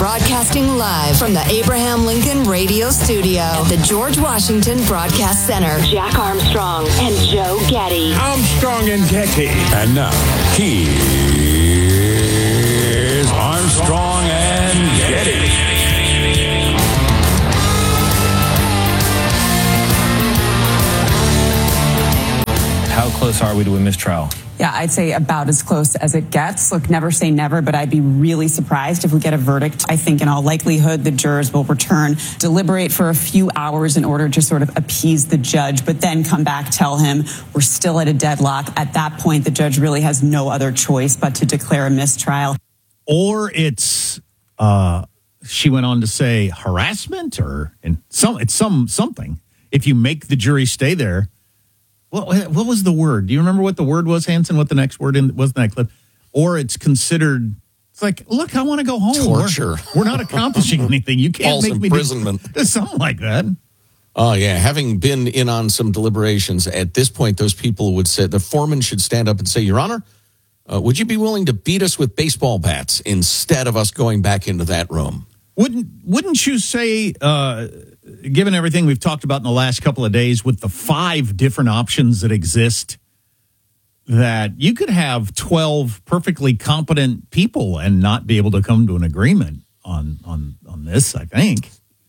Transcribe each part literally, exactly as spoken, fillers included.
Broadcasting live from the Abraham Lincoln Radio Studio at the George Washington Broadcast Center. Jack Armstrong and Joe Getty. Armstrong and Getty. And now, here's Armstrong and Getty. How close are we to a mistrial? Yeah, I'd say about as close as it gets. Look, never say never, but I'd be really surprised if we get a verdict. I think in all likelihood, the jurors will return, deliberate for a few hours in order to sort of appease the judge, but then come back, tell him we're still at a deadlock. At that point, the judge really has no other choice but to declare a mistrial. Or it's, uh, she went on to say harassment or in some, it's some something. If you make the jury stay there. What, what was the word? Do you remember what the word was, Hanson? What the next word in, was in that clip? Or it's considered, it's like, look, I want to go home. Torture. We're, we're not accomplishing anything. You can't False make me imprisonment. do something like that. Oh, yeah. Having been in on some deliberations, at this point, those people would say, the foreman should stand up and say, Your Honor, uh, would you be willing to beat us with baseball bats instead of us going back into that room? Wouldn't Wouldn't you say, uh, given everything we've talked about in the last couple of days with the five different options that exist, that you could have twelve perfectly competent people and not be able to come to an agreement on on, on this, I think.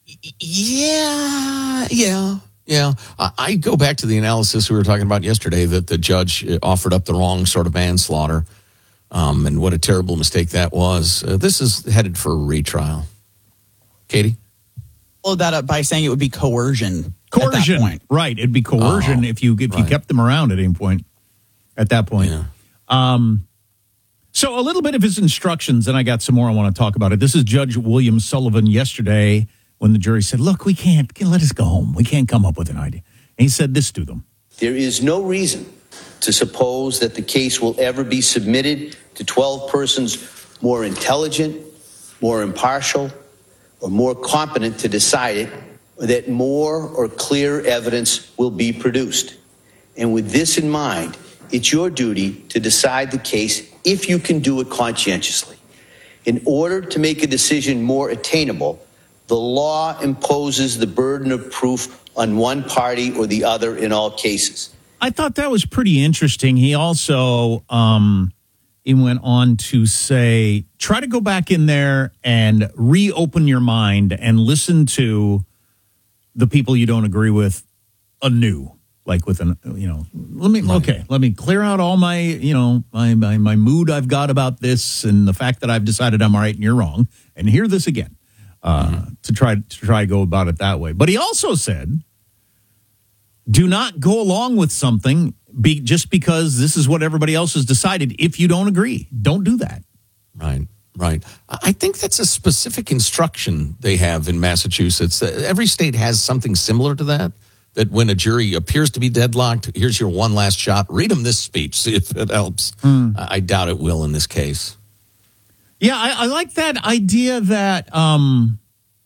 Yeah, yeah, yeah. I, I go back to the analysis we were talking about yesterday that the judge offered up the wrong sort of manslaughter, um, and what a terrible mistake that was. Uh, this is headed for a retrial. Katie? Followed that up by saying it would be coercion. Coercion, at that point. Right? It'd be coercion Oh, if you if right. you kept them around at any point. At that point, Yeah. um, so a little bit of his instructions, and I got some more I want to talk about it. This is Judge William Sullivan yesterday when the jury said, "Look, we can't let us go home. We can't come up with an idea." And he said this to them: There is no reason to suppose that the case will ever be submitted to twelve persons more intelligent, more impartial, or more competent to decide it, or that more or clear evidence will be produced. And with this in mind, it's your duty to decide the case if you can do it conscientiously. In order to make a decision more attainable, the law imposes the burden of proof on one party or the other in all cases. I thought that was pretty interesting. He also um, he went on to say, try to go back in there and reopen your mind and listen to the people you don't agree with anew. Like with an, you know, let me, okay, let me clear out all my, you know, my, my, my mood I've got about this and the fact that I've decided I'm right and you're wrong, and hear this again, uh, mm-hmm. to try to try to go about it that way. But he also said, do not go along with something be, just because this is what everybody else has decided. If you don't agree, don't do that. Right, right. I think that's a specific instruction they have in Massachusetts. Every state has something similar to that, that when a jury appears to be deadlocked, here's your one last shot. Read them this speech, see if it helps. Mm. I doubt it will in this case. Yeah, I, I like that idea that um,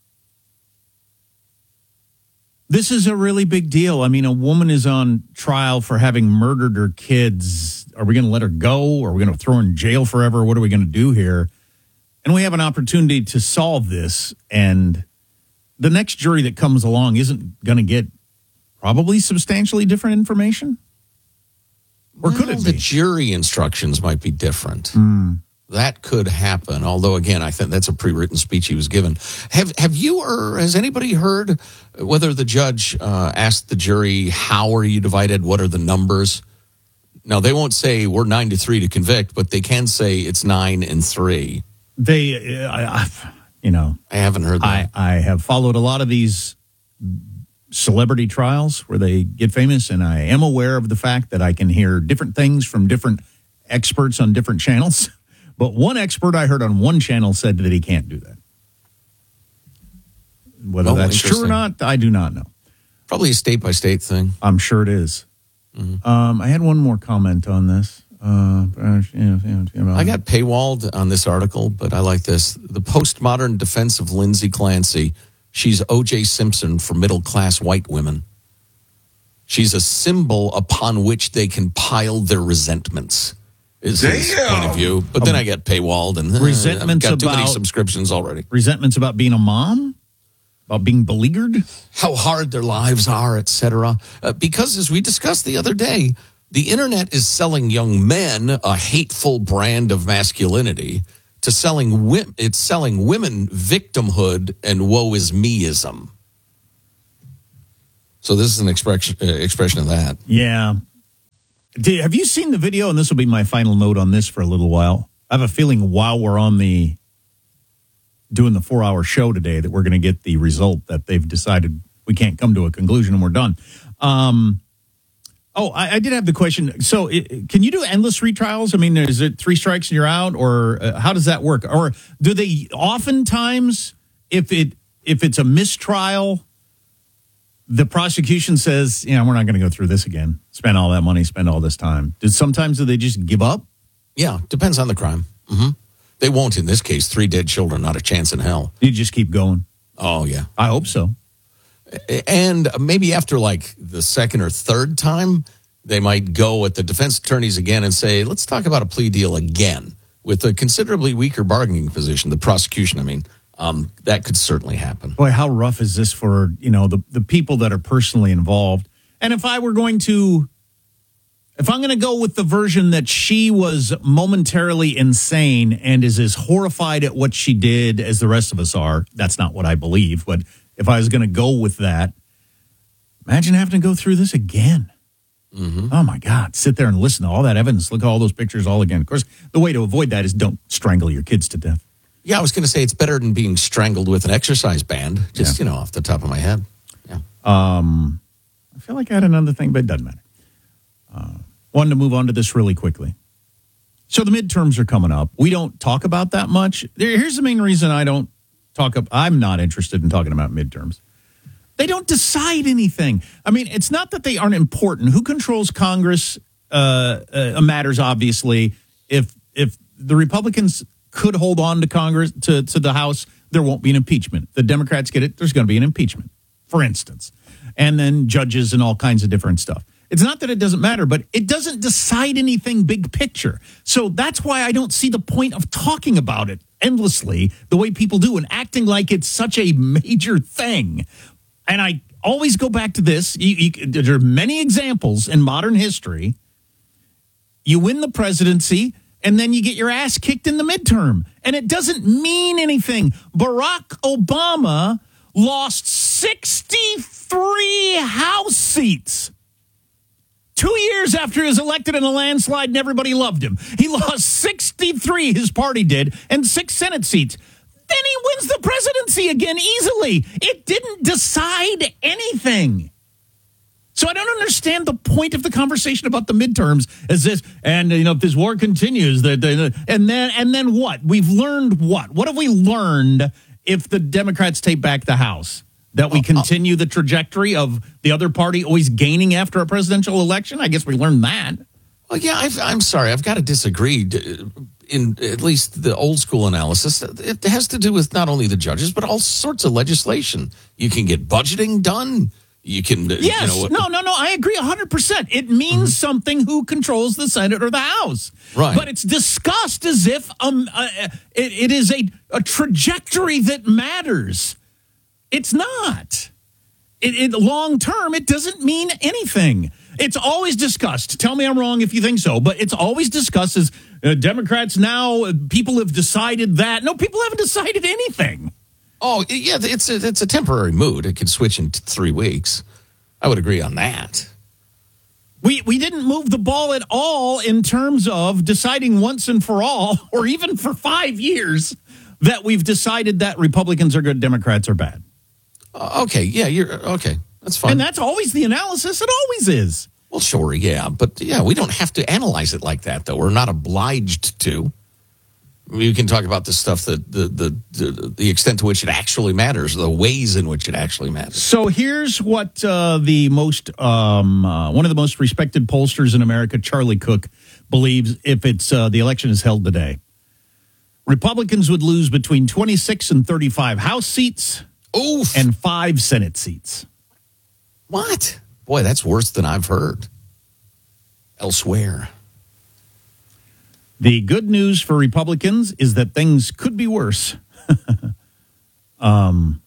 this is a really big deal. I mean, a woman is on trial for having murdered her kids. Are we going to let her go? Are we going to throw her in jail forever? What are we going to do here? And we have an opportunity to solve this. And the next jury that comes along isn't going to get probably substantially different information? Or well, could it be? The jury instructions might be different. Mm. That could happen. Although, again, I think that's a pre-written speech he was given. Have Have you or has anybody heard whether the judge uh, asked the jury, how are you divided? What are the numbers? Now, they won't say we're nine to three to convict, but they can say it's nine and three. They, uh, I, you know. I haven't heard that. I, I have followed a lot of these celebrity trials where they get famous, and I am aware of the fact that I can hear different things from different experts on different channels. But one expert I heard on one channel said that he can't do that. Whether oh, that's true or not, I do not know. Probably a state-by-state thing. I'm sure it is. Mm-hmm. Um, I had one more comment on this. Uh, I got paywalled on this article, but I like this. The postmodern defense of Lindsay Clancy. She's O J Simpson for middle-class white women. She's a symbol upon which they can pile their resentments. is his Damn. point of view. But then I get paywalled and uh, Resentments I've got too many about- subscriptions already. Resentments about being a mom? About being beleaguered? How hard their lives are, et cetera. Uh, because as we discussed the other day, the internet is selling young men a hateful brand of masculinity to selling women. It's selling women victimhood and woe is meism. So this is an expression uh, expression of that. Yeah. Did, have you seen the video? And this will be my final note on this for a little while. I have a feeling while we're on the doing the four-hour show today that we're going to get the result that they've decided we can't come to a conclusion and we're done. Um, oh, I, I did have the question. So it, can you do endless retrials? I mean, is it three strikes and you're out? Or uh, how does that work? Or do they oftentimes, if it if it's a mistrial, the prosecution says, you know, we're not going to go through this again. Spend all that money, spend all this time. Did sometimes do they just give up? Yeah, depends on the crime. Mm-hmm. They won't in this case. Three dead children, not a chance in hell. You just keep going. Oh, yeah. I hope so. And maybe after like the second or third time, they might go at the defense attorneys again and say, let's talk about a plea deal again with a considerably weaker bargaining position. The prosecution, I mean, um, that could certainly happen. Boy, how rough is this for, you know, the, the people that are personally involved? And if I were going to, if I'm going to go with the version that she was momentarily insane and is as horrified at what she did as the rest of us are, that's not what I believe. But if I was going to go with that, imagine having to go through this again. Mm-hmm. Oh, my God. Sit there and listen to all that evidence. Look at all those pictures all again. Of course, the way to avoid that is don't strangle your kids to death. Yeah, I was going to say it's better than being strangled with an exercise band, just, Yeah. you know, off the top of my head. Yeah. Um, I feel like I had another thing, but it doesn't matter. Uh, wanted to move on to this really quickly. So the midterms are coming up. We don't talk about that much. There, here's the main reason I don't talk up. I'm not interested in talking about midterms. They don't decide anything. I mean, it's not that they aren't important. Who controls Congress uh, uh, matters, obviously. If if the Republicans could hold on to Congress, to, to the House, there won't be an impeachment. If the Democrats get it, there's going to be an impeachment, for instance. And then judges and all kinds of different stuff. It's not that it doesn't matter, but it doesn't decide anything big picture. So that's why I don't see the point of talking about it endlessly the way people do and acting like it's such a major thing. And I always go back to this. You, you, there are many examples in modern history. You win the presidency, and then you get your ass kicked in the midterm. And it doesn't mean anything. Barack Obama lost sixty-three House seats. Two years after he was elected in a landslide and everybody loved him. He lost sixty-three, his party did, and six Senate seats. Then he wins the presidency again easily. It didn't decide anything. So I don't understand the point of the conversation about the midterms as this, and you know, if this war continues, that and then and then what? We've learned what? What have we learned if the Democrats take back the House? That we continue the trajectory of the other party always gaining after a presidential election? I guess we learned that. Well, yeah, I've, I'm sorry. I've got to disagree. In at least the old school analysis, it has to do with not only the judges, but all sorts of legislation. You can get budgeting done. You can. Yes. You know, no, no, no. I agree one hundred percent. It means mm-hmm. something who controls the Senate or the House. Right. But it's discussed as if um, uh, it, it is a, a trajectory that matters. It's not. It, it long term, it doesn't mean anything. It's always discussed. Tell me I'm wrong if you think so, but it's always discussed as uh, Democrats now, uh, people have decided that. No, people haven't decided anything. Oh, yeah, it's a, it's a temporary mood. It could switch in t- three weeks. I would agree on that. We we didn't move the ball at all in terms of deciding once and for all, or even for five years, that we've decided that Republicans are good, Democrats are bad. Uh, okay, yeah, you're okay. That's fine. And that's always the analysis. It always is. Well, sure, yeah. But, yeah, we don't have to analyze it like that, though. We're not obliged to. We can talk about the stuff that the, the, the, the extent to which it actually matters, the ways in which it actually matters. So here's what uh, the most, um, uh, one of the most respected pollsters in America, Charlie Cook, believes if it's uh, the election is held today. Republicans would lose between twenty-six and thirty-five House seats. Oof. And five Senate seats. What? Boy, that's worse than I've heard elsewhere. The good news for Republicans is that things could be worse. um,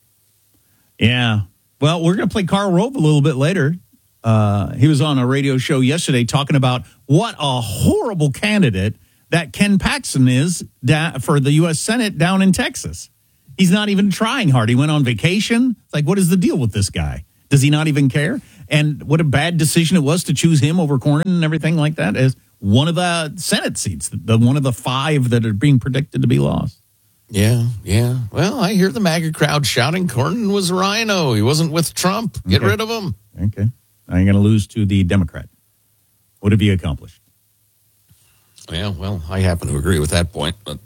yeah. Well, we're going to play Karl Rove a little bit later. Uh, he was on a radio show yesterday talking about what a horrible candidate that Ken Paxton is da- for the U S Senate down in Texas. He's not even trying hard. He went on vacation. It's like, what is the deal with this guy? Does he not even care? And what a bad decision it was to choose him over Cornyn and everything like that as one of the Senate seats, the one of the five that are being predicted to be lost. Yeah, yeah. Well, I hear the MAGA crowd shouting Cornyn was a rhino. He wasn't with Trump. Get Okay. rid of him. Okay. Now you're going to lose to the Democrat. What have you accomplished? Yeah, well, I happen to agree with that point, but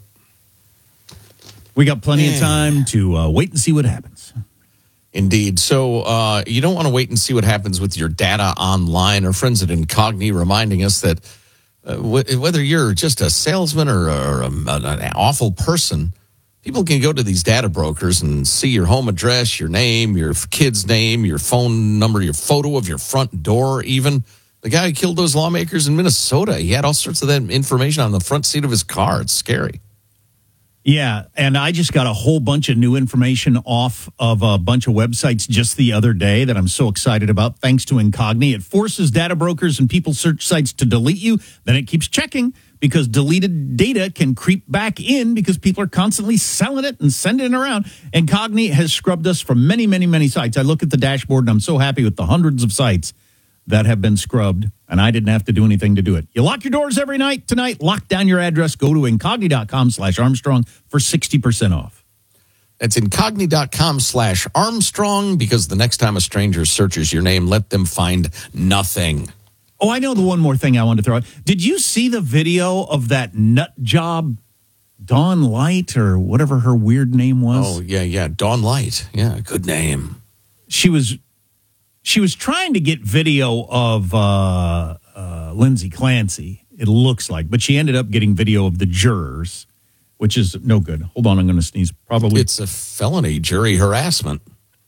We got plenty of Yeah. time to uh, wait and see what happens. indeed. So uh, you don't want to wait and see what happens with your data online. Our friends at Incogni reminding us that uh, wh- whether you're just a salesman or, or a, an awful person, people can go to these data brokers and see your home address, your name, your kid's name, your phone number, your photo of your front door even. The guy who killed those lawmakers in Minnesota, he had all sorts of that information on the front seat of his car. It's scary. Yeah, and I just got a whole bunch of new information off of a bunch of websites just the other day that I'm so excited about, thanks to Incogni. It forces data brokers and people search sites to delete you. Then it keeps checking because deleted data can creep back in because people are constantly selling it and sending it around. Incogni has scrubbed us from many, many, many sites. I look at the dashboard and I'm so happy with the hundreds of sites that have been scrubbed, and I didn't have to do anything to do it. You lock your doors every night tonight, lock down your address, go to incogni.com slash Armstrong for sixty percent off. That's incogni.com slash Armstrong, because the next time a stranger searches your name, let them find nothing. Oh, I know the one more thing I wanted to throw out. Did you see the video of that nut job, Dawn Light, or whatever her weird name was? Oh, yeah, yeah. Dawn Light. Yeah, good name. She was she was trying to get video of uh, uh, Lindsay Clancy, it looks like, but she ended up getting video of the jurors, which is no good. Hold on, I'm going to sneeze. Probably. It's a felony jury harassment.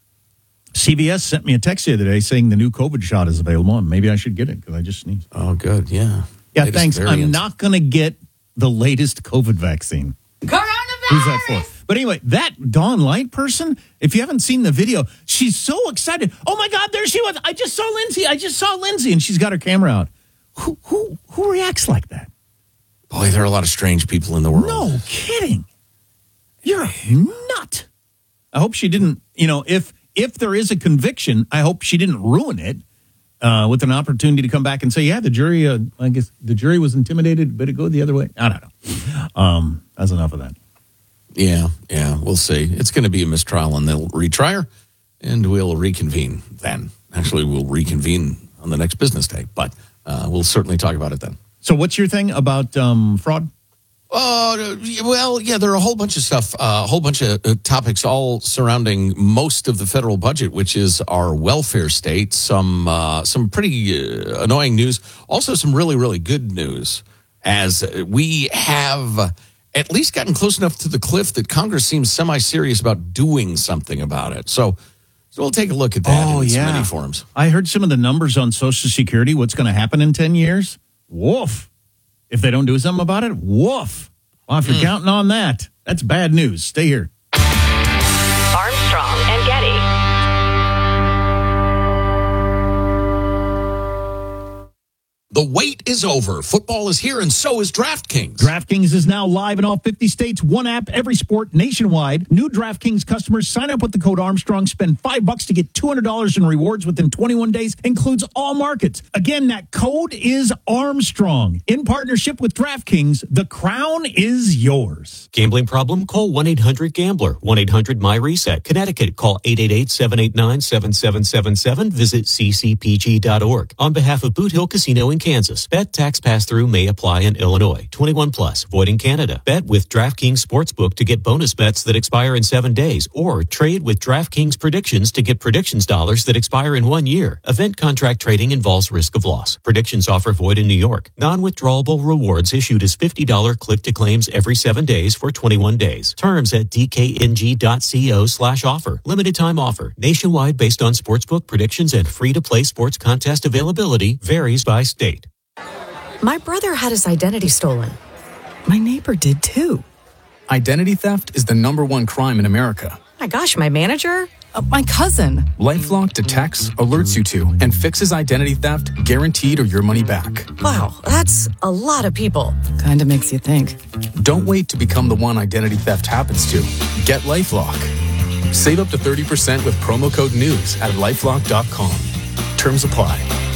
C V S sent me a text the other day saying the new COVID shot is available, and maybe I should get it because I just sneezed. Oh, good, yeah. Yeah, Latest thanks. I'm variant. not going to get the latest COVID vaccine. Coronavirus! Who's that for? But anyway, that Dawn Light person, if you haven't seen the video, she's so excited. Oh, my God, there she was. I just saw Lindsay. I just saw Lindsay. And she's got her camera out. Who who who reacts like that? Boy, there are a lot of strange people in the world. No kidding. You're a nut. I hope she didn't, you know, if if there is a conviction, I hope she didn't ruin it uh, with an opportunity to come back and say, yeah, the jury, uh, I guess the jury was intimidated, but it go the other way. I don't know. Um, that's enough of that. Yeah, yeah, we'll see. It's going to be a mistrial, and they'll retry her, and we'll reconvene then. Actually, we'll reconvene on the next business day, but uh, we'll certainly talk about it then. So what's your thing about um, fraud? Uh, well, yeah, there are a whole bunch of stuff, uh, a whole bunch of uh, topics all surrounding most of the federal budget, which is our welfare state. Some uh, some pretty uh, annoying news. Also, some really, really good news, as we have at least gotten close enough to the cliff that Congress seems semi-serious about doing something about it. So, so we'll take a look at that in so many forums. I heard some of the numbers on Social Security, what's going to happen in ten years. Woof. If they don't do something about it, woof. Well, if you're Mm. counting on that, that's bad news. Stay here. Armstrong and Getty. The wait is over. Football is here, and so is DraftKings. DraftKings is now live in all fifty states. One app, every sport, nationwide. New DraftKings customers sign up with the code Armstrong. Spend five bucks to get two hundred dollars in rewards within twenty-one days. Includes all markets. Again, that code is Armstrong. In partnership with DraftKings, the crown is yours. Gambling problem? Call one eight hundred gambler. one eight hundred my reset. Connecticut, call eight eight eight, seven eight nine, seven seven seven seven. Visit c c p g dot org. On behalf of Boot Hill Casino in Kansas, bet tax pass-through may apply in Illinois. twenty-one plus, void in Canada. Bet with DraftKings Sportsbook to get bonus bets that expire in seven days, or trade with DraftKings Predictions to get predictions dollars that expire in one year. Event contract trading involves risk of loss. Predictions offer void in New York. Non-withdrawable rewards issued as fifty dollars click-to-claims every seven days for twenty-one days. Terms at d k n g dot co slash offer. Limited time offer. Nationwide based on sportsbook predictions and free-to-play sports contest availability. Varies by state. My brother had his identity stolen. My neighbor did too. Identity theft is the number one crime in America. My gosh, my manager? Uh, my cousin. LifeLock detects, alerts you to, and fixes identity theft guaranteed or your money back. Wow, that's a lot of people. Kinda makes you think. Don't wait to become the one identity theft happens to. Get LifeLock. Save up to thirty percent with promo code NEWS at lifelock dot com. Terms apply.